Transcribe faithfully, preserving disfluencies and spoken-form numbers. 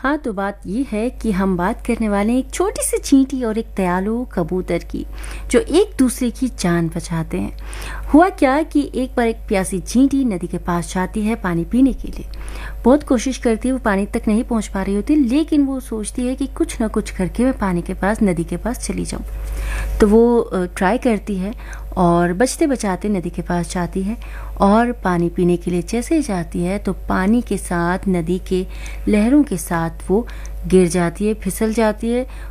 हाँ, तो बात ये है कि हम बात करने वाले हैं एक छोटी सी चींटी और एक दयालु कबूतर की, जो एक दूसरे की जान बचाते हैं। हुआ क्या कि एक बार एक प्यासी चींटी नदी के पास जाती है पानी पीने के लिए। बहुत कोशिश करती है, वो पानी तक नहीं पहुंच पा रही होती, लेकिन वो सोचती है कि कुछ ना कुछ करके मैं पानी के पास, नदी के पास चली जाऊं। तो वो ट्राई करती है और बचते बचाते नदी के पास जाती है और पानी पीने के लिए जैसे जाती है तो पानी के साथ, नदी के लहरों के साथ वो गिर जाती है, फिसल जाती है